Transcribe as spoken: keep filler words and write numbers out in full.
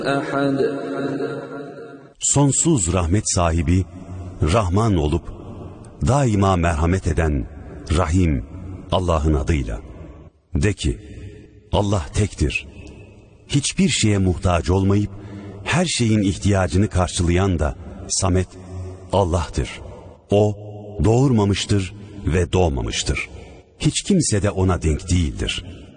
أحد. Sonsuz rahmet sahibi, Rahman olup daima merhamet eden Rahim Allah'ın adıyla. De ki, Allah tektir. Hiçbir şeye muhtaç olmayıp her şeyin ihtiyacını karşılayan da Samet Allah'tır. O doğurmamıştır ve doğmamıştır. Hiç kimse de ona denk değildir.